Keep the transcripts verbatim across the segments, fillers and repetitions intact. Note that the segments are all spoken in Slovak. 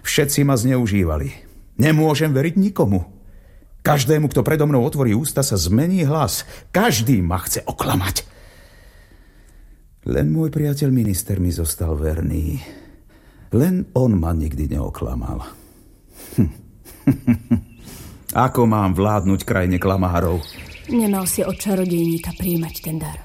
Všetci ma zneužívali. Nemôžem veriť nikomu. Každému, kto predo mnou otvorí ústa, sa zmení hlas. Každý ma chce oklamať. Len môj priateľ minister mi zostal verný. Len on ma nikdy neoklamal. Hm. Ako mám vládnuť krajine klamárov? Nemal si od čarodejníka prijímať ten dar.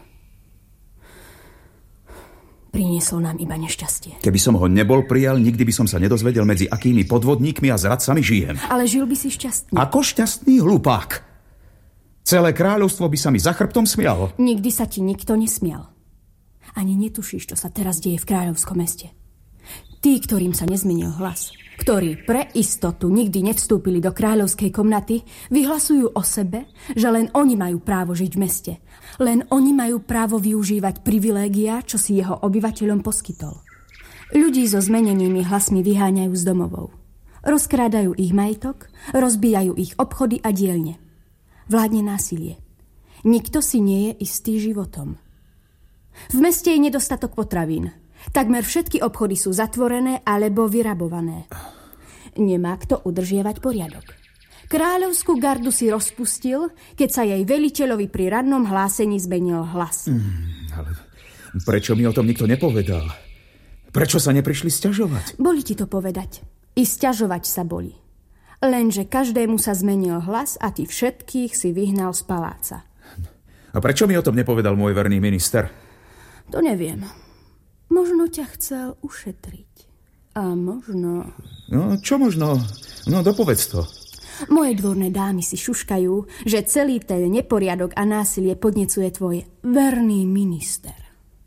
Priniesol nám iba nešťastie. Keby som ho nebol prijal, nikdy by som sa nedozvedel, medzi akými podvodníkmi a zradcami žijem. Ale žil by si šťastný. Ako šťastný hlupák. Celé kráľovstvo by sa mi za chrbtom smialo. Nikdy sa ti nikto nesmial. Ani netušíš, čo sa teraz deje v kráľovskom meste. Tí, ktorým sa nezmenil hlas, ktorí pre istotu nikdy nevstúpili do kráľovskej komnaty, vyhlasujú o sebe, že len oni majú právo žiť v meste. Len oni majú právo využívať privilégia, čo si jeho obyvateľom poskytol. Ľudí so zmenenými hlasmi vyháňajú z domovov. Rozkrádajú ich majetok, rozbijajú ich obchody a dielne. Vládne násilie. Nikto si nie je istý životom. V meste je nedostatok potravín. Takmer všetky obchody sú zatvorené alebo vyrabované. Nemá kto udržiavať poriadok. Kráľovskú gardu si rozpustil, keď sa jej veliteľovi pri radnom hlásení zmenil hlas. Mm, ale prečo mi o tom nikto nepovedal? Prečo sa neprišli sťažovať? Boli ti to povedať. I sťažovať sa boli. Lenže každému sa zmenil hlas a ty všetkých si vyhnal z paláca. A prečo mi o tom nepovedal môj verný minister? To neviem. Možno ťa chcel ušetriť. A možno... No, čo možno? No, dopovedz to. Moje dvorné dámy si šuškajú, že celý ten neporiadok a násilie podnecuje tvoj verný minister.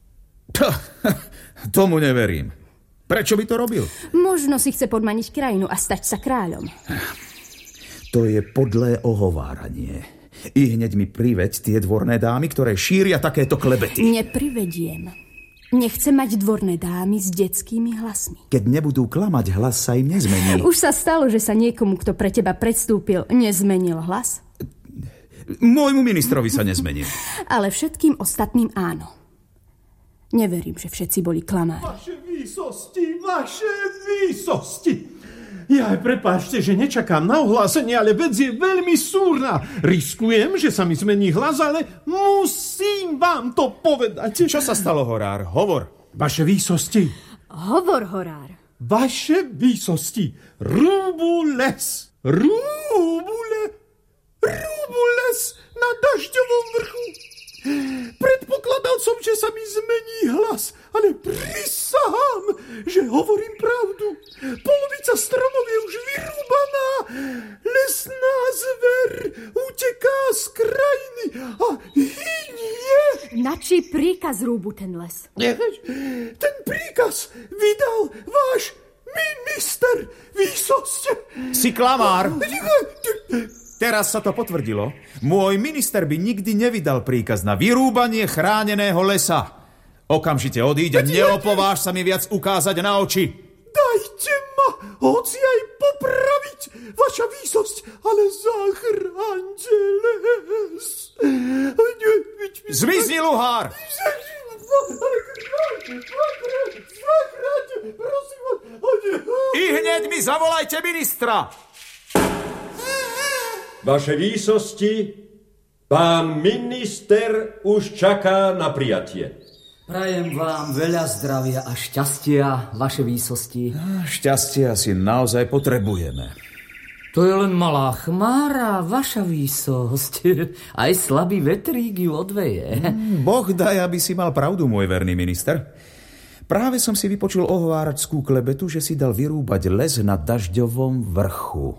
Tomu neverím. Prečo by to robil? Možno si chce podmaniť krajinu a stať sa kráľom. To je podlé ohováranie. I hneď mi priveď tie dvorné dámy, ktoré šíria takéto klebety. Neprivediem. Nechce mať dvorné dámy s detskými hlasmi. Keď nebudú klamať, hlas sa im nezmení. Už sa stalo, že sa niekomu, kto pre teba predstúpil, nezmenil hlas? Môjmu ministrovi sa nezmenil. Ale všetkým ostatným áno. Neverím, že všetci boli klamári. Vaše výsosti, vaše výsosti. Ja prepáčte, že nečakám na ohlásenie, ale vec je veľmi súrna. Riskujem, že sa mi zmení hlas, ale musím vám to povedať. Čo sa stalo, horár? Hovor. Vaše výsosti. Hovor, horár. Vaše výsosti. Rúbu les. Rúbu le. Rúbu les na Dažďovom vrchu. Predpokladal som, že sa mi zmení hlas, ale prisahám, že hovorím pravdu. Polovica stromov je už vyrúbaná. Lesná zver uteká z krajiny a hynie. Na čí príkaz rúbu ten les? Ten príkaz vydal váš minister, výsosť. Si klamár. Teraz sa to potvrdilo. Môj minister by nikdy nevydal príkaz na vyrúbanie chráneného lesa. Okamžite odíď a neopováž sa mi viac ukázať na oči. Dajte ma, hoci aj popraviť, vaša výsosť, ale zachráňte les. Zmizni, luhár! I hneď mi zavolajte ministra! Vaše výsosti, pán minister už čaká na prijatie. Prajem vám veľa zdravia a šťastia, vaše výsosti. Šťastia si naozaj potrebujeme. To je len malá chmára, vaša výsosť. Aj slabý vetrík ju odveje. Boh daj, aby si mal pravdu, môj verný minister. Práve som si vypočul ohováračskú klebetu, že si dal vyrúbať les na Dažďovom vrchu.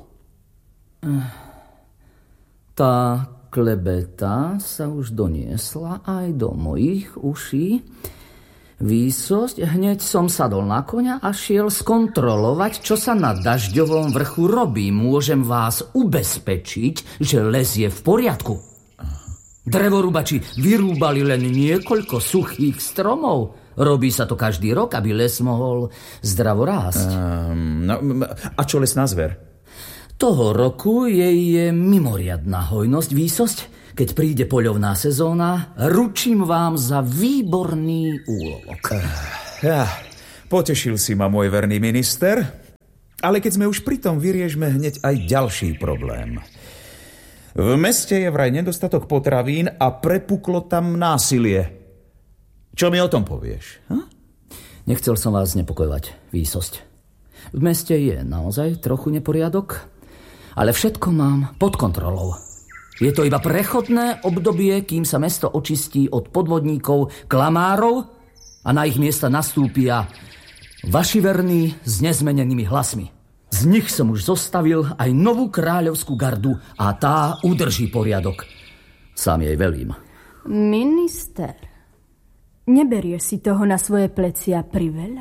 Tá klebeta sa už doniesla aj do mojich uší. Výsosť, hneď som sadol na koňa a šiel skontrolovať, čo sa na Dažďovom vrchu robí. Môžem vás ubezpečiť, že les je v poriadku. Drevorúbači vyrúbali len niekoľko suchých stromov. Robí sa to každý rok, aby les mohol zdravo rásť. Um, no, a čo lesná zver? Toho roku jej je mimoriadna hojnosť, výsosť. Keď príde poľovná sezóna, ručím vám za výborný úlovok. Ja, potešil si ma, môj verný minister. Ale keď sme už pri tom, vyriežme hneď aj ďalší problém. V meste je vraj nedostatok potravín a prepuklo tam násilie. Čo mi o tom povieš? Hm? Nechcel som vás znepokojovať, výsosť. V meste je naozaj trochu neporiadok, ale všetko mám pod kontrolou. Je to iba prechodné obdobie, kým sa mesto očistí od podvodníkov, klamárov a na ich miesta nastúpia vaši verní s nezmenenými hlasmi. Z nich som už zostavil aj novú kráľovskú gardu a tá udrží poriadok. Sám jej velím. Minister, neberieš si toho na svoje plecia priveľa?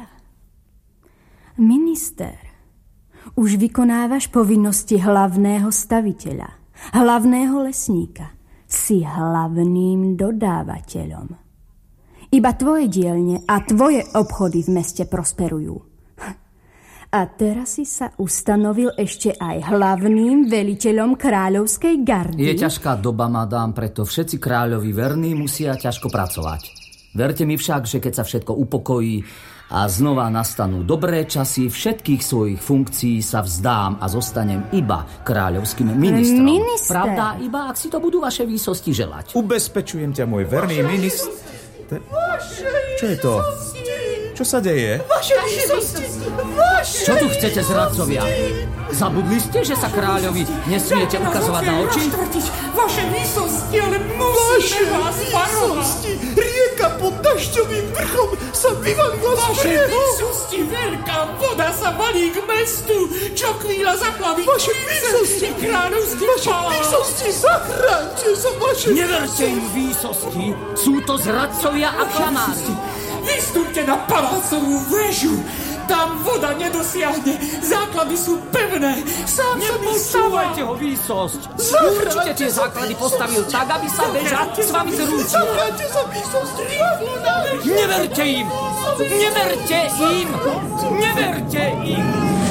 Minister, už vykonávaš povinnosti hlavného staviteľa, hlavného lesníka. Si hlavným dodávateľom. Iba tvoje dielne a tvoje obchody v meste prosperujú. A teraz si sa ustanovil ešte aj hlavným veliteľom kráľovskej gardy. Je ťažká doba, madám, preto všetci kráľovi verní musia ťažko pracovať. Verte mi však, že keď sa všetko upokojí a znova nastanú dobré časy, všetkých svojich funkcií sa vzdám a zostanem iba kráľovským ministrom. Minister. Pravda, iba ak si to budú vaše výsosti želať. Ubezpečujem ťa, môj verný minister. Čo je to? Čo sa deje? Vaše výsosti! Vaše Čo tu chcete, zradcovia? Zabudli ste, že sa kráľovi nesmiete ukazovať na oči? Vaše výsosti, ale musíme vás varovať! Rieka pod dažďovým vrchom sa vyvalila z Vaše brehu! výsosti, veľká voda sa valí k mestu! Čo chvíľa zaplaví Vaše výsosti! kráľovský Vaše palác! výsosti, zachránte sa, vaše Neverte im, výsosti! Sú to zradcovia a klamári! Vystúpte na palácovú väžu! Tam voda nedosiahne! Základy sú pevné! Sám sa Nepočúvajte ho, výsosť! Určite tie základy postavil tak, aby sa väža s vami zrútila! Zachránte sa, výsosti! Neverte im! Neverte im! Neverte im!